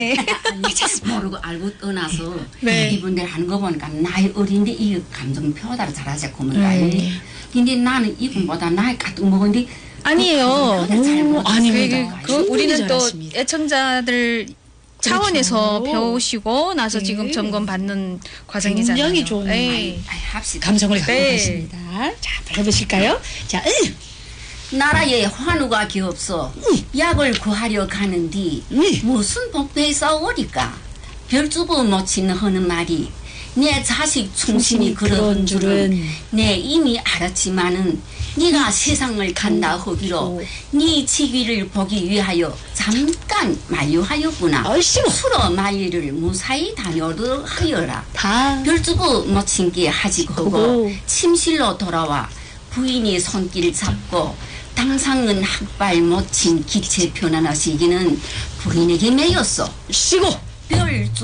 모르고 알고 떠나서 네. 이분들 하는 거 보니까 나이 어린데 이 감정 표달을 잘하자 고문가. 근데 나는 이분보다 나이 가득 먹은데 아니에요. 아닙니다. 우리는 또 잘하십니다. 애청자들 차원에서 그렇죠. 배우시고 나서 네. 지금 점검 받는 과정이잖아요. 굉장히 좋은 네. 합시다. 감정을 갖고 네. 계십니다. 자, 해보실까요? 자, 나라에 환우가 기없어 약을 구하려 가는디 무슨 복도에 싸우리까. 별주부 모친 하는 말이 내 자식 충신이 그런 줄은 내 이미 알았지만은 네가 세상을 간다 하기로 네 지위를 보기 위하여 잠깐 만류하였구나. 수로 만리를 무사히 다녀오도록 하여라. 별주부 모친께 하직하고 침실로 돌아와 부인이 손길 잡고 당상은 학발 모친 기체 편안하시기는 부인에게 매였어. 쉬고 별주